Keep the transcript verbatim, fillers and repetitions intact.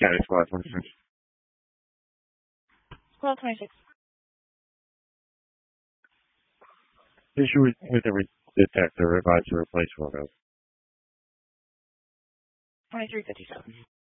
County Squad twenty-six. Squad twenty-six. Issue with, with the re- detector, advise to replace photo. twenty-three fifty-seven.